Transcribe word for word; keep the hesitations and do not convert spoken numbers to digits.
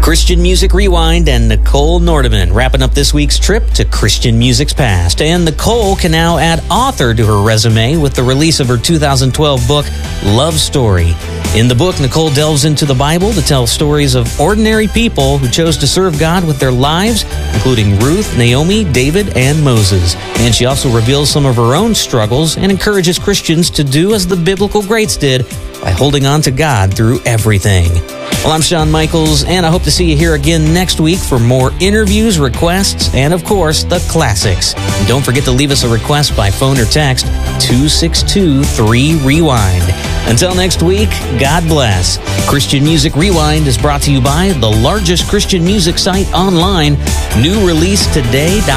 Christian Music Rewind and Nicole Nordeman wrapping up this week's trip to Christian music's past. And Nicole can now add author to her resume with the release of her two thousand twelve book, Love Story. In the book, Nicole delves into the Bible to tell stories of ordinary people who chose to serve God with their lives, including Ruth, Naomi, David, and Moses. And she also reveals some of her own struggles and encourages Christians to do as the biblical greats did by holding on to God through everything. Well, I'm Shawn Michaels, and I hope to see you here again next week for more interviews, requests, and, of course, the classics. And don't forget to leave us a request by phone or text two six two, three, rewind. Until next week, God bless. Christian Music Rewind is brought to you by the largest Christian music site online, new release today dot com.